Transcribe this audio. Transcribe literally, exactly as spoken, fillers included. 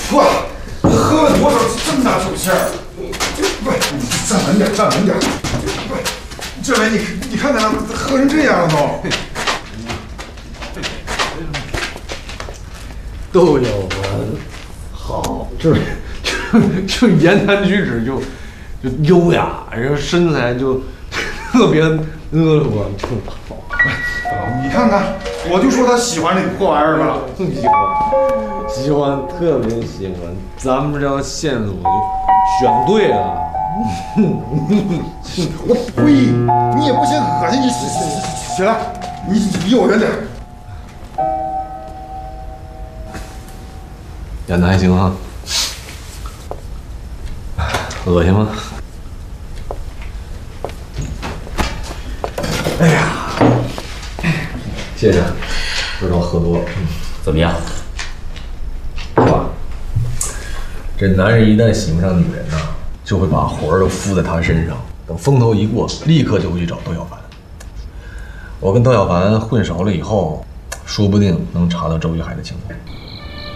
哇，喝了多少这么大酒气儿？不，站稳点，站稳点。不，这位你你看看他喝成这样了都。都有文好，这就就言谈举止就就优雅，然后身材就特别婀娜，就好。 你看看，我就说他喜欢这破玩意儿吧。 喜欢，喜欢，特别喜欢。咱们这条线索就选对了。 我呸！你也不嫌恶心，你起起起来，你离我远点。 演的还行哈。恶心吗？哎呀，谢谢，知道喝多了。 怎么样？ 爸，这男人一旦喜欢上女人呐，就会把魂儿都附在她身上。等风头一过，立刻就会去找窦小凡。我跟窦小凡混熟了以后，说不定能查到周玉海的情况。